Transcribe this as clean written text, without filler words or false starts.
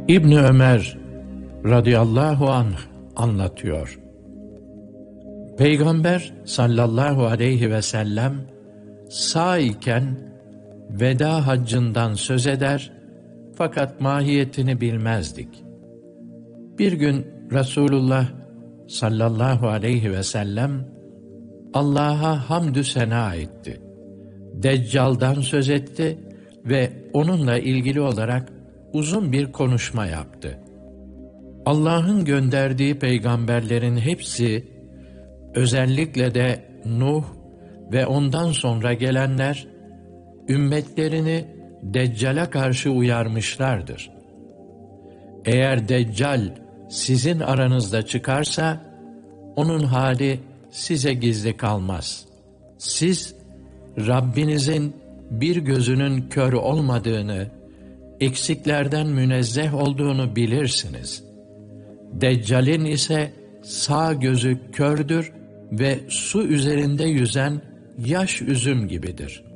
İbni Ömer radıyallahu anh anlatıyor. Peygamber sallallahu aleyhi ve sellem sağ iken veda haccından söz eder fakat mahiyetini bilmezdik. Bir gün Resulullah sallallahu aleyhi ve sellem Allah'a hamdü sena etti. Deccal'dan söz etti ve onunla ilgili olarak uzun bir konuşma yaptı. Allah'ın gönderdiği peygamberlerin hepsi, özellikle de Nuh ve ondan sonra gelenler, ümmetlerini Deccal'a karşı uyarmışlardır. Eğer Deccal sizin aranızda çıkarsa, onun hali size gizli kalmaz. Siz, Rabbinizin bir gözünün kör olmadığını, eksiklerden münezzeh olduğunu bilirsiniz. Deccal'in ise sağ gözü kördür ve su üzerinde yüzen yaş üzüm gibidir.